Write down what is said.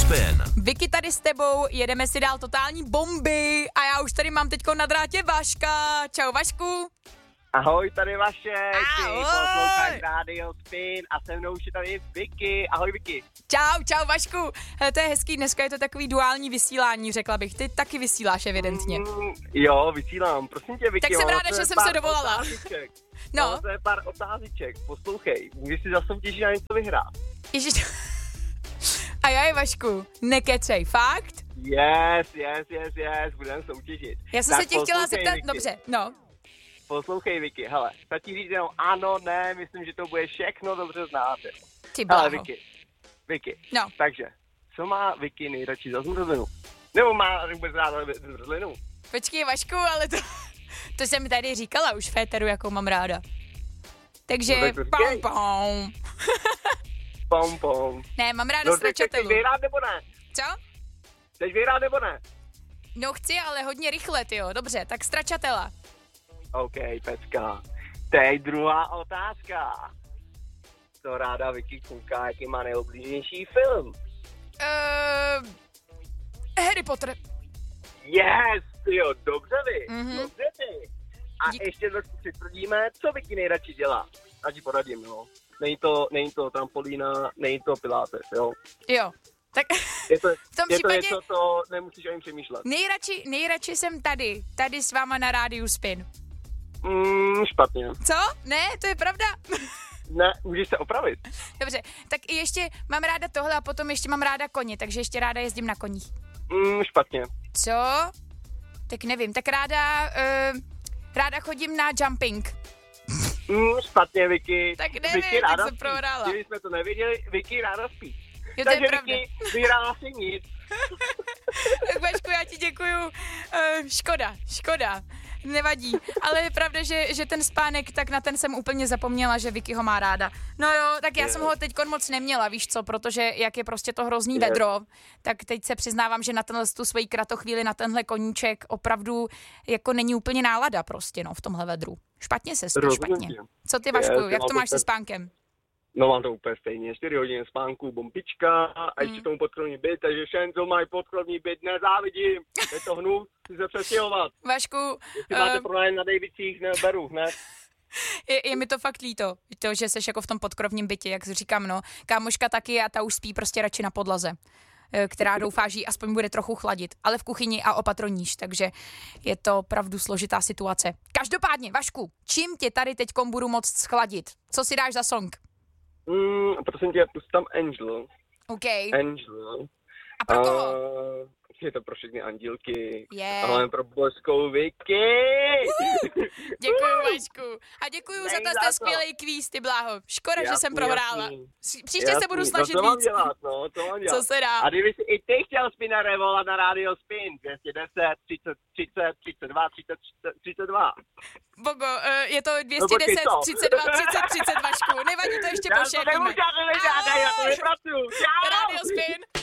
Spin. Vicky tady s tebou, jedeme si dál totální bomby a já už tady mám teďko na drátě Vaška. Čau Vašku. Ahoj, tady Vašek, ty Ahoj. posloucháš Radio Spin a se mnou už je tady Vicky. Ahoj Vicky. Čau Vašku. Hele, to je hezký, dneska je to takový duální vysílání, řekla bych. Ty taky vysíláš evidentně. Jo, vysílám, prosím tě Vicky. Tak jsem ráda, že jsem se dovolala. Otázeček. No. To je pár otázeček, poslouchej, můžeš si zasoutěžit na něco vyhrát. Ježiš. A já Vašku, nekecej, fakt? Yes, budeme soutěžit. Já jsem Tak se tě chtěla poslouchej, zeptat, Vicky. dobře, no. Poslouchej Vicky, hele, stačí říct jenom ano, ne, myslím, že to bude všechno dobře znáte. Ty Hele bláho. Vicky, No. takže, co má Vicky nejradši za zmrzlinu? Nebo má vůbec ráda zmrzlinu? Počkej Vašku, ale to jsem tady říkala už v éteru, jakou mám ráda. Takže No tak to říkej. pom. Ne, mám ráda stračatelu. Chceš vyhrát nebo ne? Co? Chceš vyhrát nebo ne? No chci, ale hodně rychle, tyjo. Dobře, tak stračatela. OK, pecka. Teď druhá otázka. Co ráda Vicky kouká, jaký má nejoblíbenější film? Harry Potter. Yes, jo, dobře vy, Mhm. dobře ty. A Dík. ještě trošku přitvrdíme, co Vicky nejradši dělá. Já ti poradím, no. Není to trampolína, není to pilates, jo. Jo, tak Je to, v tom je případě to něco, co nemusíš o něm přemýšlet. nejradši jsem tady s váma na rádiu Spin. Špatně. Co? Ne, to je pravda. Ne, můžeš se opravit. Dobře, tak i ještě mám ráda tohle a potom ještě mám ráda koně, takže ještě ráda jezdím na koních. Špatně. Co? Tak nevím, tak ráda chodím na jumping. Špatně, Vicky. Tak nevím, Vicky tak ráda jsem spí. prohrála. Kdyby jsme to nevěděli, Vicky ráda spí. Jo, to je Takže pravda. Vicky vyhrála si nic. Tak Vašku, já ti děkuju. Škoda. Nevadí. Ale je pravda, že ten spánek, tak na ten jsem úplně zapomněla, že Vicky ho má ráda. No jo, tak já jsem ho teďkon moc neměla, víš co, protože jak je prostě to hrozný vedro, tak teď se přiznávám, že na tu svoji kratochvíli, na tenhle koníček opravdu jako není úplně nálada prostě, no, v tomhle vedru. Špatně se spí, Rozumím špatně. ti. Co ty, Vašku, Yes, jak mám to to máš se tak- spánkem? No mám to úplně stejně. 4 hodiny spánku, bombička a ještě tomu podkrovní byt, takže všem, co mají podkrovní byt, nezávidím. Je to hnus, chci se přestěhovat. Vašku, Jestli máte prodání na Davicích, neberu hned. je mi to fakt líto, to, že seš jako v tom podkrovním bytě, jak říkám, no. Kámoška taky a ta už spí prostě radši na podlaze, která doufá, že jí aspoň bude trochu chladit, ale v kuchyni a opatroníš, takže je to opravdu složitá situace. Každopádně, Vašku, čím tě tady teďkom budu moct schladit? Co si dáš za song? Prosím tě, pust tam Angel. OK. Angel. A pro koho? Je to pro všechny andílky. Yeah. Ale pro boskou Vicky. Děkuju, Vašku. A děkuju za Není ten za to. skvělý kvíz, ty bláho. Škoda, že Jasný, jsem prohrála. jasný. Příště se budu snažit to mám víc. dělat, no, to mám dělat. Co se dá? A kdyby si i ty chtěl Spinare volat na Radio Spin, 210, 30, 30, 32, 30, 32. Bogo, je to No, 210, počkej, co? 32, 30, 30, Vašku. Nevadí, to ještě Já to pošetíme. nemůžu, já to nepracuju. Čau! Radio Spin.